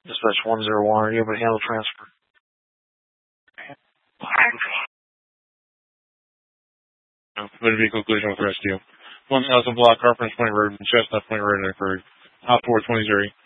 Dispatch 101, are you able to handle transfer? Motor vehicle collision with rescue. 1000 block, Carpenter's Point Road, Chestnut Point Road, occurred. Hot 420.